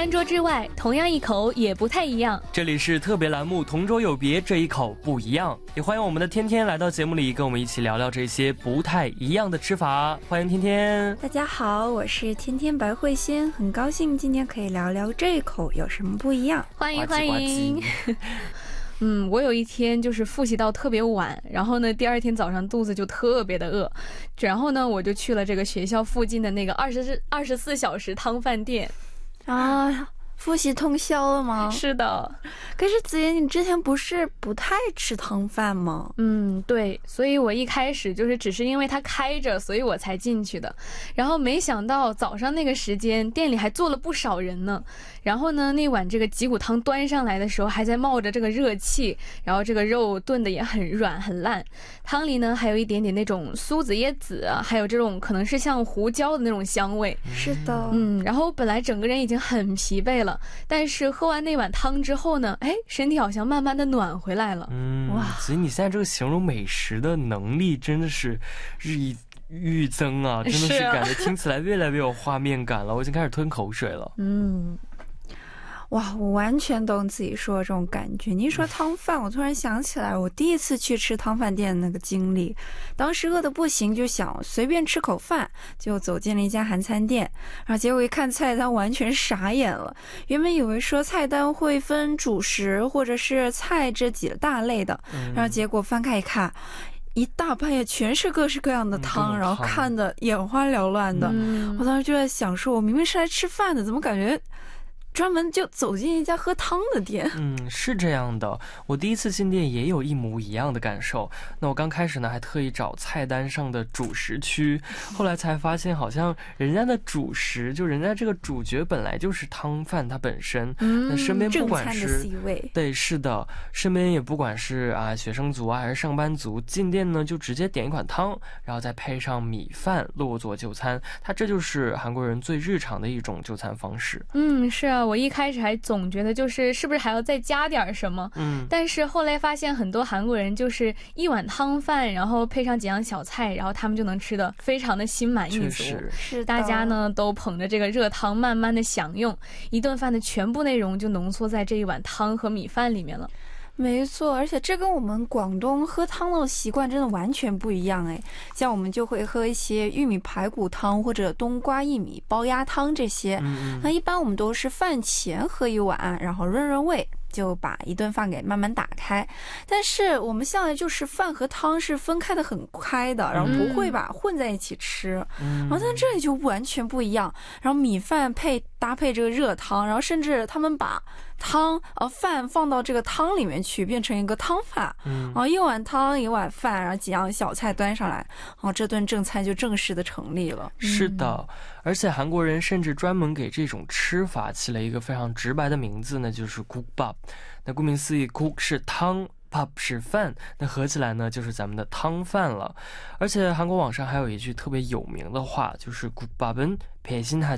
餐桌之外，同样一口也不太一样。 这里是特别栏目同桌有别，这一口不一样。也欢迎我们的天天来到节目里，跟我们一起聊聊这些不太一样的吃法。欢迎天天。 大家好，我是天天白慧仙，很高兴今天可以聊聊这一口有什么不一样。 欢迎欢迎。我有一天就是复习到特别晚，然后呢第二天早上肚子就特别的饿，然后呢我就去了这个学校附近的那个24小时汤饭店啊。复习通宵了吗？ 是的。 可是子妍，你之前不是不太吃汤饭吗？ 对，所以我一开始就是只是因为它开着，所以我才进去的。然后没想到早上那个时间店里还坐了不少人呢。然后呢那碗这个脊骨汤端上来的时候还在冒着这个热气，然后这个肉炖的也很软很烂，汤里呢还有一点点那种苏子椰子啊，还有这种可能是像胡椒的那种香味。 是的。 然后我本来整个人已经很疲惫了，但是喝完那碗汤之后呢，身体好像慢慢的暖回来了。 哇，所以你现在这个形容美食的能力真的是日益愈增啊，真的是感觉听起来越来越有画面感了，我已经开始吞口水了。 哇，我完全懂自己说的这种感觉。你一说汤饭，我突然想起来我第一次去吃汤饭店的那个经历。当时饿得不行，就想随便吃口饭，就走进了一家韩餐店，然后结果一看菜单完全傻眼了。原本以为说菜单会分主食或者是菜这几大类的，然后结果翻开一看，一大半也全是各式各样的汤，然后看得眼花缭乱的。我当时就在想说，我明明是来吃饭的，怎么感觉专门就走进一家喝汤的店。 是这样的，我第一次进店也有一模一样的感受。那我刚开始呢还特意找菜单上的主食区，后来才发现好像人家的主食就人家这个主角本来就是汤饭它本身。那身边不管是正餐的 C 位， 对，是的，身边也不管是学生族还是上班族，进店呢就直接点一款汤，然后再配上米饭落座就餐。它这就是韩国人最日常的一种就餐方式。 是啊，我一开始还总觉得是不是还要再加点什么，但是后来发现很多韩国人就是一碗汤饭，然后配上几样小菜，然后他们就能吃得非常的心满意足。 是大家呢都捧着这个热汤慢慢的享用，一顿饭的全部内容就浓缩在这一碗汤和米饭里面了。 没错，而且这跟我们广东喝汤的习惯真的完全不一样。像我们就会喝一些玉米排骨汤或者冬瓜薏米煲鸭汤这些。那一般我们都是饭前喝一碗，然后润润胃，就把一顿饭给慢慢打开。但是我们向来就是饭和汤是分开的很开的，然后不会把混在一起吃。然后在这里就完全不一样，然后米饭搭配这个热汤，然后甚至他们把饭放到这个汤里面去，变成一个汤饭。然后一碗汤一碗饭，然后几样小菜端上来，然后这顿正餐就正式的成立了。 是的，而且韩国人甚至专门给这种吃法起了一个非常直白的名字呢，就是 국밥。那顾名思义， 국是汤，밥是饭，那合起来呢就是咱们的汤饭了。而且韩国网上还有一句特别有名的话，就是국밥은 배신하지